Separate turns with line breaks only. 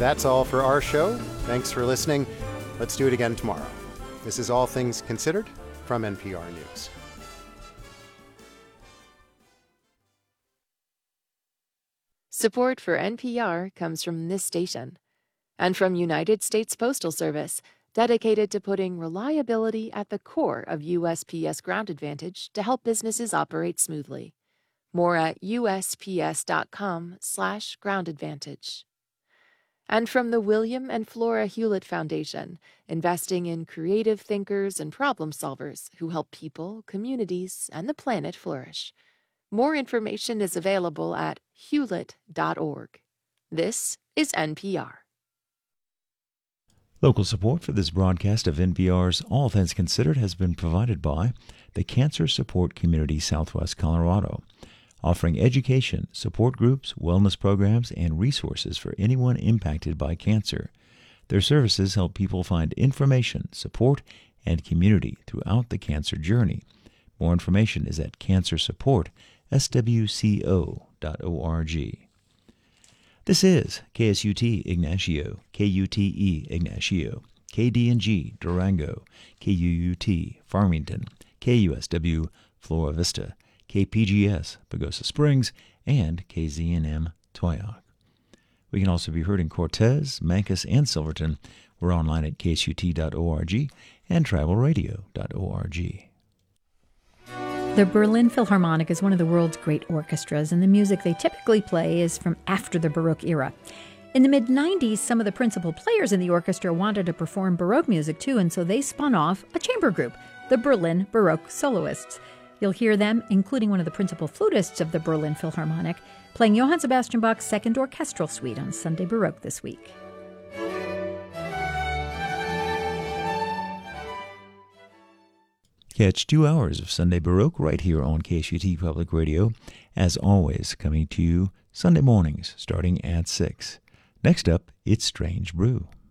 That's all for our show. Thanks for listening. Let's do it again tomorrow. This is All Things Considered from NPR News.
Support for NPR comes from this station and from United States Postal Service, dedicated to putting reliability at the core of USPS Ground Advantage to help businesses operate smoothly. More at usps.com/groundadvantage. And from the William and Flora Hewlett Foundation, investing in creative thinkers and problem solvers who help people, communities, and the planet flourish. More information is available at hewlett.org. This is NPR.
Local support for this broadcast of NPR's All Things Considered has been provided by the Cancer Support Community Southwest Colorado, offering education, support groups, wellness programs, and resources for anyone impacted by cancer. Their services help people find information, support, and community throughout the cancer journey. More information is at cancersupportswco.org. This is KSUT Ignacio, KUTE Ignacio, KDNG Durango, KUUT Farmington, KUSW Flora Vista, KPGS Pagosa Springs, and KZNM Toyoak. We can also be heard in Cortez, Mancos, and Silverton. We're online at ksut.org and travelradio.org.
The Berlin Philharmonic is one of the world's great orchestras, and the music they typically play is from after the Baroque era. In the mid-90s, some of the principal players in the orchestra wanted to perform Baroque music too, and so they spun off a chamber group, the Berlin Baroque Soloists. You'll hear them, including one of the principal flutists of the Berlin Philharmonic, playing Johann Sebastian Bach's Second Orchestral Suite on Sunday Baroque this week.
Catch 2 hours of Sunday Baroque right here on KSUT Public Radio, as always, coming to you Sunday mornings starting at 6. Next up, it's Strange Brew.